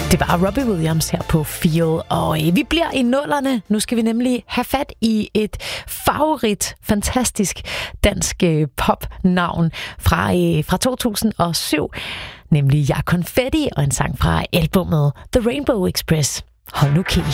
Det var Robbie Williams her på Feel, og vi bliver i nullerne. Nu skal vi nemlig have fat i et fantastisk dansk popnavn fra 2007, nemlig Jeg Konfetti, og en sang fra albumet The Rainbow Express. Hold nu kæft.